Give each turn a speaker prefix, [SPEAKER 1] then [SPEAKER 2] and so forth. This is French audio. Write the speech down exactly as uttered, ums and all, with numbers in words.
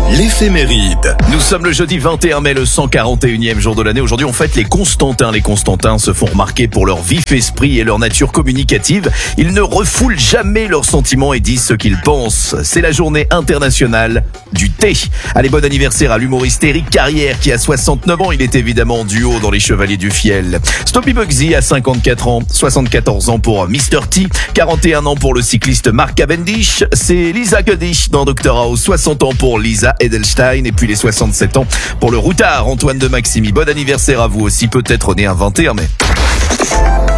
[SPEAKER 1] L'éphéméride.
[SPEAKER 2] Nous sommes le jeudi vingt et un mai, le cent quarante et unième jour de l'année. Aujourd'hui, on fête les Constantins. Les Constantins se font remarquer pour leur vif esprit et leur nature communicative. Ils ne refoulent jamais leurs sentiments et disent ce qu'ils pensent. C'est la journée internationale du thé. Allez, bon anniversaire à l'humoriste Éric Carrière qui a soixante-neuf ans. Il est évidemment en duo dans Les Chevaliers du Fiel. Stoppy Bugsy a cinquante-quatre ans, soixante-quatorze ans pour mister T, quarante et un ans pour le cycliste Mark Cavendish. C'est Lisa Kuddy dans docteur House, soixante ans pour Lisa Edelstein et puis les soixante-sept ans pour le routard Antoine de Maximi. Bon anniversaire à vous aussi, peut-être né un vingt et un mai.